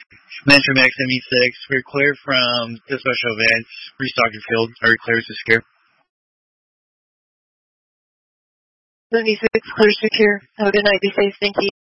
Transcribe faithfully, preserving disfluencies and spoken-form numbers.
Metro Max seventy-six, we're clear from the special events. Restock your field. Are we clear to secure? seventy-six, clear secure. Have a good night. Be safe. Thank you.